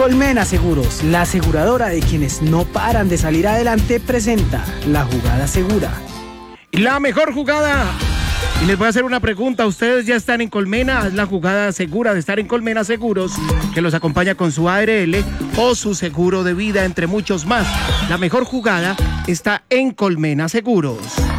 Colmena Seguros, la aseguradora de quienes no paran de salir adelante, presenta la jugada segura. La mejor jugada. Y les voy a hacer una pregunta. ¿Ustedes ya están en Colmena? Es la jugada segura de estar en Colmena Seguros, que los acompaña con su ARL o su seguro de vida, entre muchos más. La mejor jugada está en Colmena Seguros.